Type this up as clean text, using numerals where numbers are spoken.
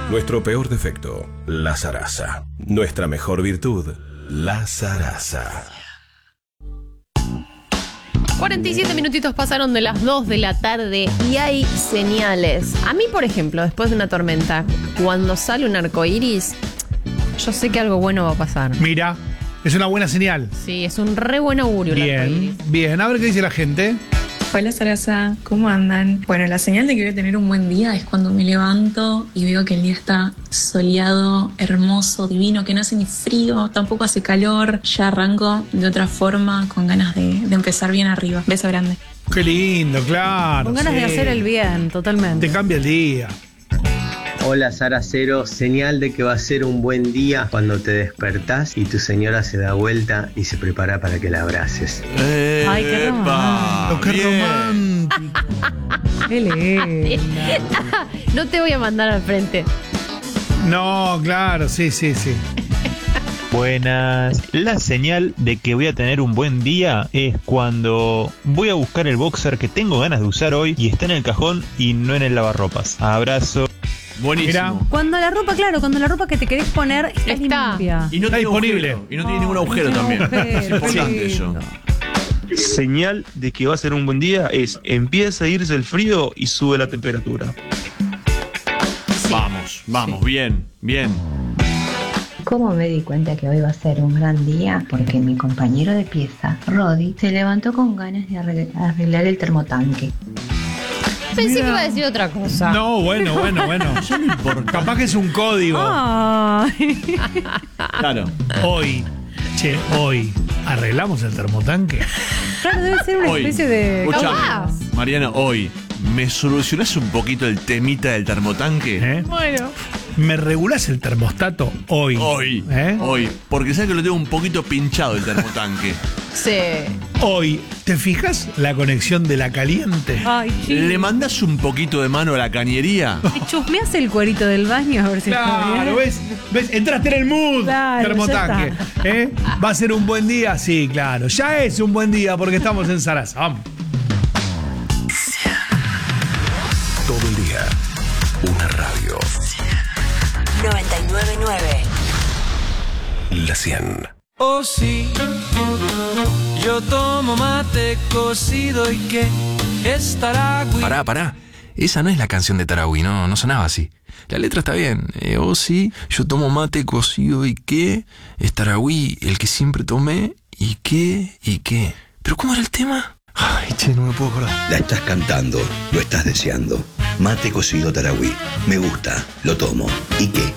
Nuestro peor defecto, la zaraza. Nuestra mejor virtud, la zaraza. 47 minutitos pasaron de las 2 de la tarde y hay señales. A mí, por ejemplo, después de una tormenta, cuando sale un arcoíris, yo sé que algo bueno va a pasar. Mira, es una buena señal. Sí, es un re buen augurio el Bien, arcoíris. bien. A ver qué dice la gente. Hola Sarasa, ¿cómo andan? Bueno, la señal de que voy a tener un buen día es cuando me levanto y veo que el día está soleado, hermoso, divino, que no hace ni frío, tampoco hace calor. Ya arranco de otra forma, con ganas de empezar bien arriba. Beso grande. Qué lindo, claro. Con ganas de hacer el bien, totalmente. Te cambia el día. Hola Saracero, señal de que va a ser un buen día cuando te despertás y tu señora se da vuelta y se prepara para que la abraces. Ay, qué romántico. Qué romántico. Qué lindo. No te voy a mandar al frente. No, claro, sí. Buenas. La señal de que voy a tener un buen día es cuando voy a buscar el boxer que tengo ganas de usar hoy y está en el cajón y no en el lavarropas. Abrazo. Buenísimo. Mira. Cuando la ropa, claro, cuando la ropa que te querés poner está limpia. Y no Está tiene disponible. agujero, y no tiene ningún agujero también. Es importante eso. Señal de que va a ser un buen día es empieza a irse el frío y sube la temperatura. Vamos, bien. ¿Cómo me di cuenta que hoy va a ser un gran día? Porque mi compañero de pieza, Rodi, se levantó con ganas de arreglar el termotanque. Pensé que iba a decir otra cosa. No, bueno. Capaz que es un código. Ay. Claro. Hoy, ¿arreglamos el termotanque? Claro, debe ser una especie de... Escuchame, Capaz. Mariana, hoy, ¿me solucionás un poquito el temita del termotanque? Bueno. ¿Me regulás el termostato hoy? Hoy. Porque sabes que lo tengo un poquito pinchado el termotanque. Sí. Hoy, ¿te fijas la conexión de la caliente? Ay, chico. ¿Le mandás un poquito de mano a la cañería? ¿Te chusmeás el cuerito del baño a ver si está Claro, bien? ¿ves? Entraste en el mood, Claro, termotanque. ya ¿Va a ser un buen día? Sí, claro. Ya es un buen día porque estamos en Sarasa. Vamos. Todo el día, una radio. 99.9. La 100. Oh sí, yo tomo mate cocido y que es Taragüí. Pará. Esa no es la canción de Taragüí, no sonaba así. La letra está bien. Oh sí, yo tomo mate cocido y que es Taragüí, el que siempre tomé y qué. ¿Pero cómo era el tema? Ay, che, no me puedo acordar. La estás cantando, lo estás deseando. Mate cocido Taragüí. Me gusta, lo tomo. ¿Y qué?